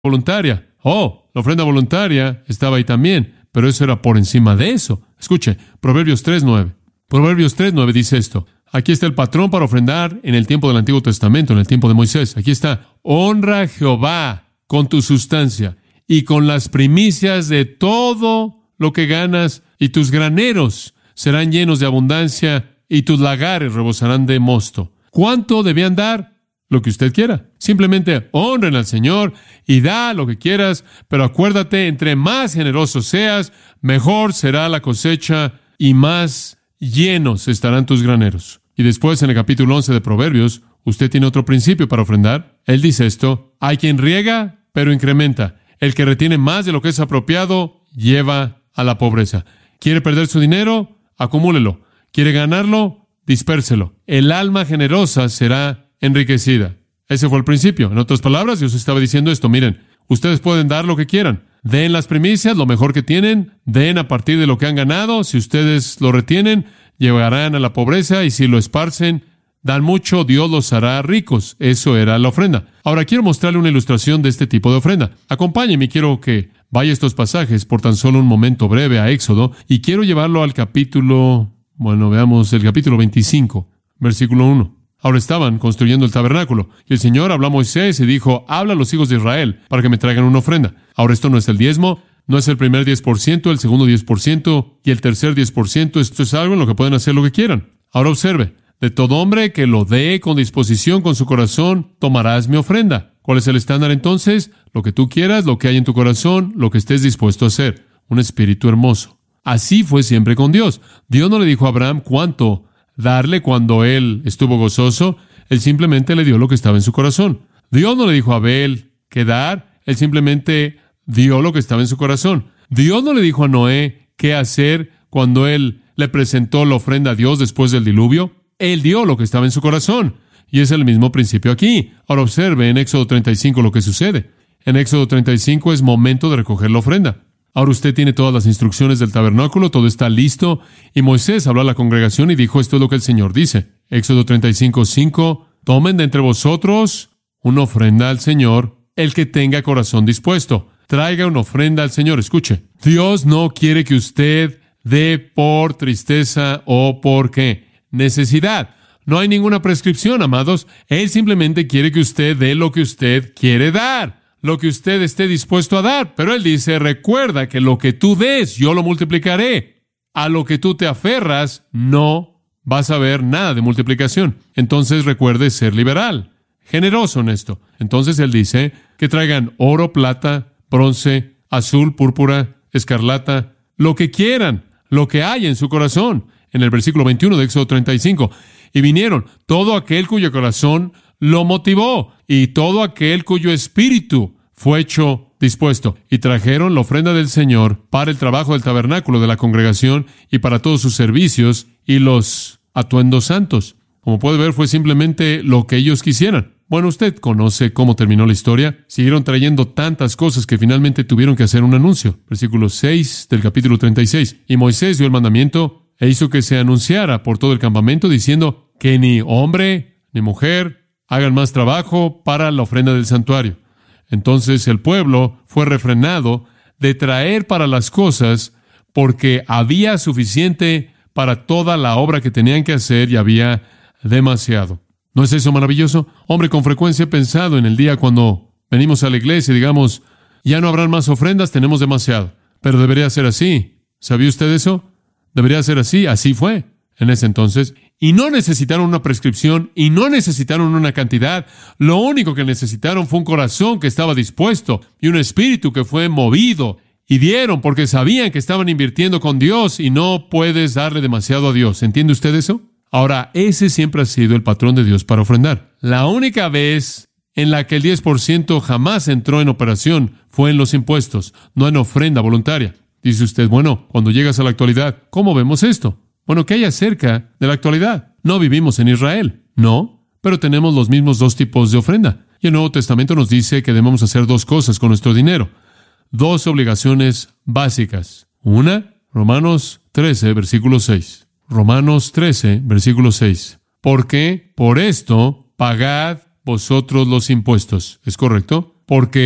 voluntaria. Oh, la ofrenda voluntaria estaba ahí también, pero eso era por encima de eso. Escuche, Proverbios 3:9. Proverbios 3:9 dice esto. Aquí está el patrón para ofrendar en el tiempo del Antiguo Testamento, en el tiempo de Moisés. Aquí está. Honra a Jehová con tu sustancia y con las primicias de todo lo que ganas, y tus graneros serán llenos de abundancia y tus lagares rebosarán de mosto. ¿Cuánto debían dar? Lo que usted quiera. Simplemente honren al Señor y da lo que quieras, pero acuérdate, entre más generoso seas, mejor será la cosecha y más llenos estarán tus graneros. Y después, en el capítulo 11 de Proverbios, usted tiene otro principio para ofrendar. Él dice esto: hay quien riega, pero incrementa. El que retiene más de lo que es apropiado, lleva a la pobreza. ¿Quiere perder su dinero? Acumúlelo. ¿Quiere ganarlo? Dispérselo. El alma generosa será enriquecida. Ese fue el principio. En otras palabras, Dios estaba diciendo esto: miren, ustedes pueden dar lo que quieran. Den las primicias, lo mejor que tienen. Den a partir de lo que han ganado. Si ustedes lo retienen, llegarán a la pobreza, y si lo esparcen, dan mucho, Dios los hará ricos. Eso era la ofrenda. Ahora quiero mostrarle una ilustración de este tipo de ofrenda. Acompáñeme, quiero que vaya estos pasajes por tan solo un momento breve a Éxodo, y quiero llevarlo al capítulo, veamos el capítulo 25, versículo 1. Ahora estaban construyendo el tabernáculo, y el Señor habló a Moisés y dijo: habla a los hijos de Israel para que me traigan una ofrenda. Ahora esto no es el diezmo, no es el primer 10%, el segundo 10% y el tercer 10%. Esto es algo en lo que pueden hacer lo que quieran. Ahora observe: de todo hombre que lo dé con disposición, con su corazón, tomarás mi ofrenda. ¿Cuál es el estándar entonces? Lo que tú quieras, lo que hay en tu corazón, lo que estés dispuesto a hacer. Un espíritu hermoso. Así fue siempre con Dios. Dios no le dijo a Abraham cuánto darle cuando él estuvo gozoso. Él simplemente le dio lo que estaba en su corazón. Dios no le dijo a Abel qué dar. Él simplemente dio lo que estaba en su corazón. Dios no le dijo a Noé qué hacer cuando él le presentó la ofrenda a Dios después del diluvio. Él dio lo que estaba en su corazón. Y es el mismo principio aquí. Ahora observe en Éxodo 35 lo que sucede. En Éxodo 35 es momento de recoger la ofrenda. Ahora usted tiene todas las instrucciones del tabernáculo, todo está listo, y Moisés habló a la congregación y dijo: esto es lo que el Señor dice. Éxodo 35:5, tomen de entre vosotros una ofrenda al Señor, el que tenga corazón dispuesto. Traiga una ofrenda al Señor. Escuche, Dios no quiere que usted dé por tristeza o por ¿qué? Necesidad. No hay ninguna prescripción, amados. Él simplemente quiere que usted dé lo que usted quiere dar, lo que usted esté dispuesto a dar. Pero Él dice: recuerda que lo que tú des, yo lo multiplicaré. A lo que tú te aferras, no vas a ver nada de multiplicación. Entonces recuerde ser liberal, generoso en esto. Entonces Él dice que traigan oro, plata, bronce, azul, púrpura, escarlata, lo que quieran, lo que hay en su corazón. En el versículo 21 de Éxodo 35, y vinieron todo aquel cuyo corazón lo motivó, y todo aquel cuyo espíritu fue hecho dispuesto, y trajeron la ofrenda del Señor para el trabajo del tabernáculo de la congregación y para todos sus servicios y los atuendos santos. Como puede ver, fue simplemente lo que ellos quisieran. Bueno, usted conoce cómo terminó la historia. Siguieron trayendo tantas cosas que finalmente tuvieron que hacer un anuncio. Versículo 6 del capítulo 36. Y Moisés dio el mandamiento e hizo que se anunciara por todo el campamento, diciendo que ni hombre ni mujer hagan más trabajo para la ofrenda del santuario. Entonces el pueblo fue refrenado de traer para las cosas, porque había suficiente para toda la obra que tenían que hacer y había demasiado. ¿No es eso maravilloso? Hombre, con frecuencia he pensado en el día cuando venimos a la iglesia y digamos: ya no habrán más ofrendas, tenemos demasiado. Pero debería ser así. ¿Sabía usted eso? Debería ser así. Así fue en ese entonces. Y no necesitaron una prescripción y no necesitaron una cantidad. Lo único que necesitaron fue un corazón que estaba dispuesto y un espíritu que fue movido. Y dieron porque sabían que estaban invirtiendo con Dios, y no puedes darle demasiado a Dios. ¿Entiende usted eso? Ahora, ese siempre ha sido el patrón de Dios para ofrendar. La única vez en la que el 10% jamás entró en operación fue en los impuestos, no en ofrenda voluntaria. Dice usted: bueno, cuando llegas a la actualidad, ¿cómo vemos esto? Bueno, ¿qué hay acerca de la actualidad? No vivimos en Israel, no, pero tenemos los mismos dos tipos de ofrenda. Y el Nuevo Testamento nos dice que debemos hacer dos cosas con nuestro dinero. Dos obligaciones básicas. Una, Romanos 13, versículo 6. Romanos 13, versículo 6. Porque por esto pagad vosotros los impuestos. ¿Es correcto? Porque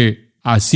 así